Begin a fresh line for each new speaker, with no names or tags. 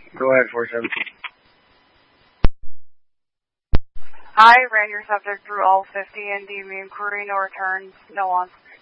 Go ahead, 47.
Hi, ran your subject through all 50 and deem inquiry, no returns, no answer.